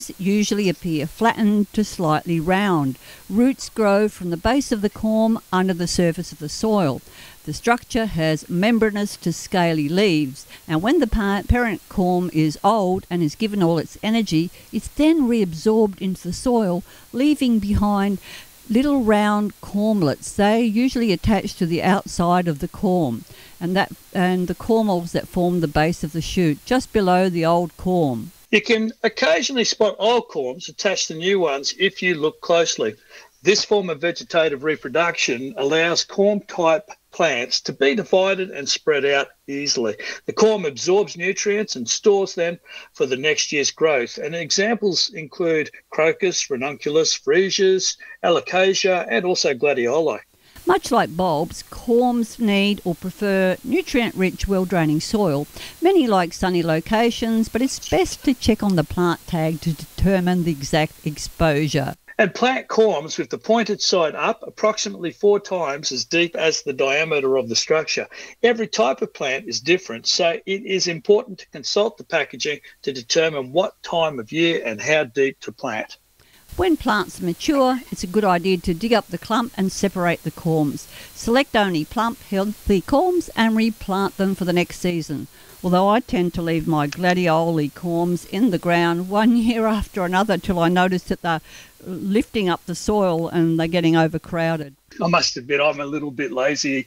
usually appear flattened to slightly round. Roots grow from the base of the corm under the surface of the soil. The structure has membranous to scaly leaves, and when the parent corm is old and is given all its energy, it's then reabsorbed into the soil, leaving behind little round cormlets. They usually attach to the outside of the corm, and the cormels that form the base of the shoot, just below the old corm. You can occasionally spot old corms attached to new ones if you look closely. This form of vegetative reproduction allows corm-type plants to be divided and spread out easily. The corm absorbs nutrients and stores them for the next year's growth. And examples include crocus, ranunculus, freesias, alocasia, and also gladioli. Much like bulbs, corms need or prefer nutrient-rich, well-draining soil. Many like sunny locations, but it's best to check on the plant tag to determine the exact exposure. And plant corms with the pointed side up approximately 4 times as deep as the diameter of the structure. Every type of plant is different, so it is important to consult the packaging to determine what time of year and how deep to plant. When plants mature, it's a good idea to dig up the clump and separate the corms. Select only plump, healthy corms and replant them for the next season. Although I tend to leave my gladioli corms in the ground one year after another till I notice that they're lifting up the soil and they're getting overcrowded. I must admit I'm a little bit lazy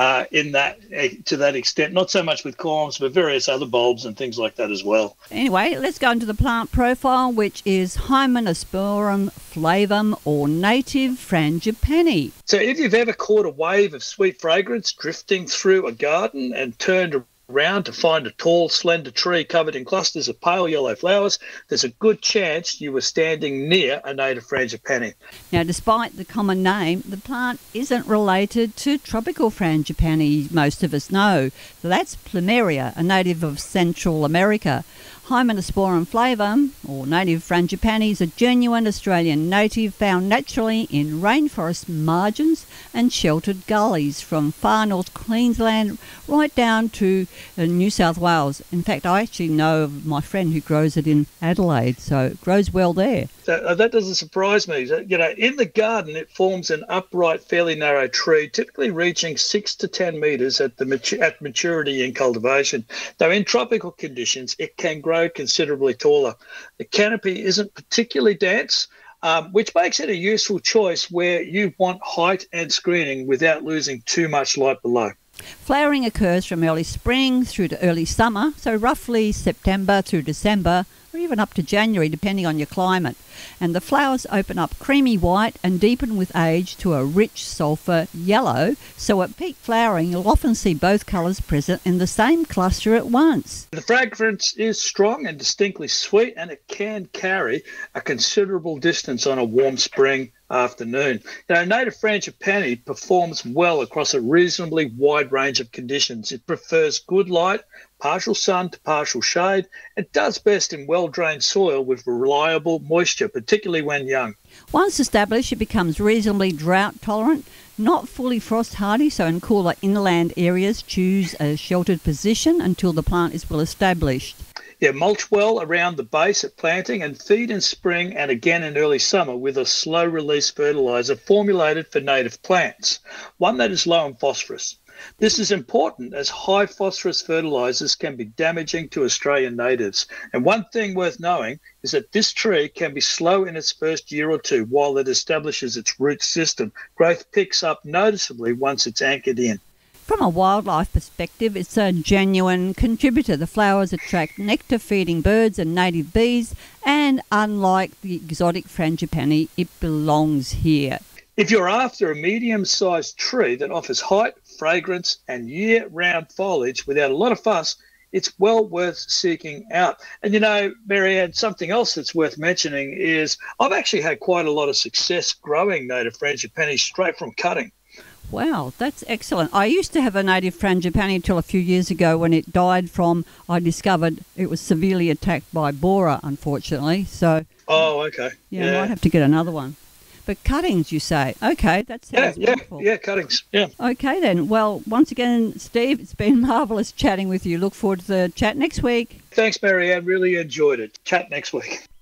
to that extent, not so much with corms, but various other bulbs and things like that as well. Anyway, let's go into the plant profile, which is Hymenasporum flavum or native frangipani. So if you've ever caught a wave of sweet fragrance drifting through a garden and turned around to find a tall, slender tree covered in clusters of pale yellow flowers, there's a good chance you were standing near a native frangipani. Now, despite the common name, the plant isn't related to tropical frangipani most of us know. So that's Plumeria, a native of Central America. Hymenasporum flavum, or native frangipani, is a genuine Australian native found naturally in rainforest margins and sheltered gullies from far north Queensland right down to New South Wales. In fact, I actually know of my friend who grows it in Adelaide, so it grows well there. That doesn't surprise me. In the garden, it forms an upright, fairly narrow tree, typically reaching 6 to 10 metres at maturity in cultivation. Though in tropical conditions, it can grow considerably taller. The canopy isn't particularly dense, which makes it a useful choice where you want height and screening without losing too much light below. Flowering occurs from early spring through to early summer, so roughly September through December, or even up to January, depending on your climate. And the flowers open up creamy white and deepen with age to a rich sulphur yellow, so at peak flowering you'll often see both colours present in the same cluster at once. The fragrance is strong and distinctly sweet, and it can carry a considerable distance on a warm spring afternoon. Native frangipani performs well across a reasonably wide range of conditions. It prefers good light, partial sun to partial shade. It does best in well-drained soil with reliable moisture, particularly when young. Once established, it becomes reasonably drought tolerant, not fully frost hardy, so in cooler inland areas choose a sheltered position until the plant is well established. Mulch well around the base at planting and feed in spring and again in early summer with a slow-release fertiliser formulated for native plants, one that is low in phosphorus. This is important as high phosphorus fertilisers can be damaging to Australian natives. And one thing worth knowing is that this tree can be slow in its first year or two while it establishes its root system. Growth picks up noticeably once it's anchored in. From a wildlife perspective, it's a genuine contributor. The flowers attract nectar-feeding birds and native bees, and unlike the exotic frangipani, it belongs here. If you're after a medium-sized tree that offers height, fragrance, and year-round foliage without a lot of fuss, it's well worth seeking out. And Marianne, something else that's worth mentioning is I've actually had quite a lot of success growing native frangipani straight from cutting. Wow, that's excellent. I used to have a native frangipani until a few years ago when it died I discovered it was severely attacked by borer, unfortunately. So, oh, okay. Yeah, I might have to get another one. But cuttings, you say? Okay, that sounds wonderful. Yeah, cuttings, yeah. Okay then. Well, once again, Steve, it's been marvellous chatting with you. Look forward to the chat next week. Thanks, Marianne. Really enjoyed it. Chat next week.